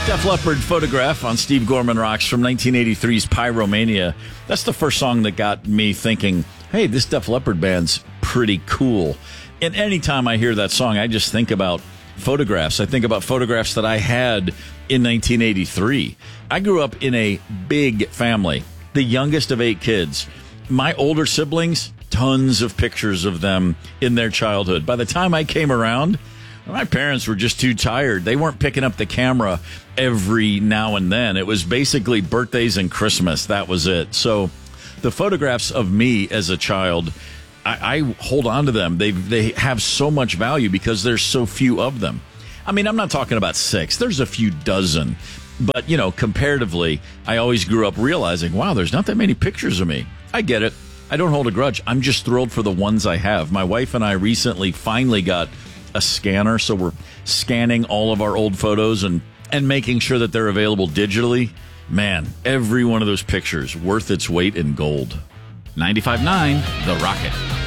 Def Leppard Photograph on Steve Gorman Rocks from 1983's Pyromania. That's the first song that got me thinking, hey, this Def Leppard band's pretty cool. And anytime I hear that song, I just think about photographs. I think about photographs that I had in 1983. I grew up in a big family, the youngest of 8 kids. My older siblings, tons of pictures of them in their childhood. By the time I came around, my parents were just too tired. They weren't picking up the camera every now and then. It was basically birthdays and Christmas. That was it. So the photographs of me as a child, I hold on to them. They have so much value because there's so few of them. I mean, I'm not talking about 6. There's a few dozen. But, you know, comparatively, I always grew up realizing, wow, there's not that many pictures of me. I get it. I don't hold a grudge. I'm just thrilled for the ones I have. My wife and I recently finally got a scanner, so we're scanning all of our old photos and making sure that they're available digitally. Man, every one of those pictures worth its weight in gold. 95.9 The Rocket.